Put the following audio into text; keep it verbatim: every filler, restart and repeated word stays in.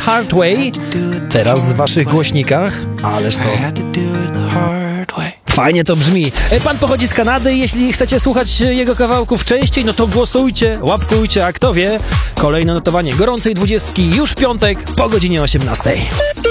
Hard Way. Teraz w waszych głośnikach, ależ to fajnie to brzmi. Pan pochodzi z Kanady, jeśli chcecie słuchać jego kawałków częściej, no to głosujcie, łapkujcie, a kto wie, kolejne notowanie gorącej dwudziestki już w piątek po godzinie osiemnastej.